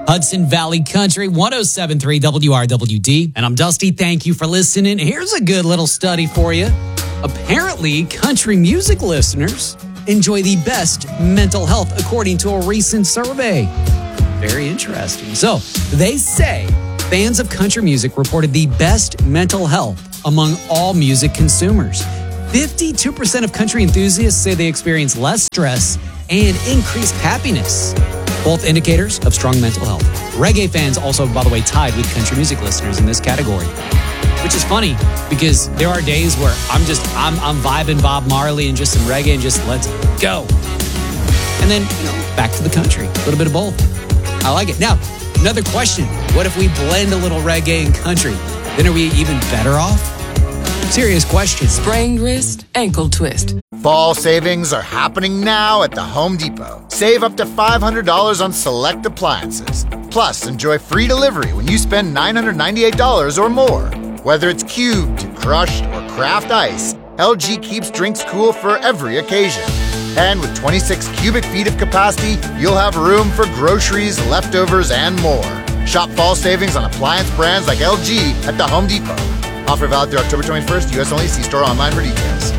Hudson Valley Country, 107.3 WRWD. And I'm Dusty. Thank you for listening. Here's a good little study for you. Apparently, country music listeners enjoy the best mental health according to a recent survey. Very interesting. So, they say fans of country music reported the best mental health among all music consumers. 52% of country enthusiasts say they experience less stress and increased happiness, both indicators of strong mental health. Reggae fans also, by the way, tied with country music listeners in this category, which is funny because there are days where I'm vibing Bob Marley and just some reggae and just let's go. And then, back to the country, a little bit of both. I like it. Now, another question. What if we blend a little reggae and country? Then are we even better off? Serious question. Sprained wrist, ankle twist. Fall savings are happening now at the Home Depot. Save up to $500 on select appliances. Plus, enjoy free delivery when you spend $998 or more. Whether it's cubed, crushed, or craft ice, LG keeps drinks cool for every occasion. And with 26 cubic feet of capacity, you'll have room for groceries, leftovers, and more. Shop fall savings on appliance brands like LG at the Home Depot. Offer valid through October 21st, U.S. only. See store online for details.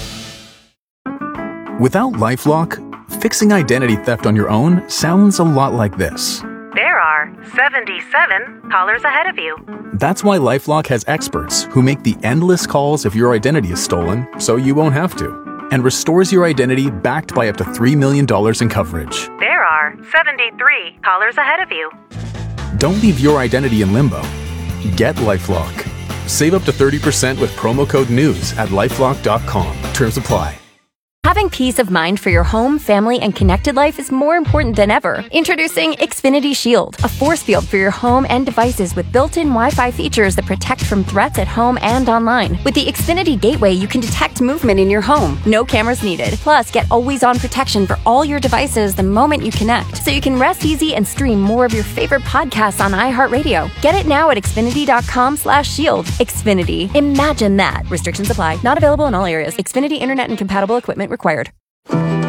Without LifeLock, fixing identity theft on your own sounds a lot like this. There are 77 callers ahead of you. That's why LifeLock has experts who make the endless calls if your identity is stolen, so you won't have to, and restores your identity backed by up to $3 million in coverage. There are 73 callers ahead of you. Don't leave your identity in limbo. Get LifeLock. Save up to 30% with promo code NEWS at LifeLock.com. Terms apply. Having peace of mind for your home, family, and connected life is more important than ever. Introducing Xfinity Shield, a force field for your home and devices with built-in Wi-Fi features that protect from threats at home and online. With the Xfinity Gateway, you can detect movement in your home. No cameras needed. Plus, get always-on protection for all your devices the moment you connect, so you can rest easy and stream more of your favorite podcasts on iHeartRadio. Get it now at Xfinity.com/shield. Xfinity. Imagine that. Restrictions apply. Not available in all areas. Xfinity Internet and compatible equipment required.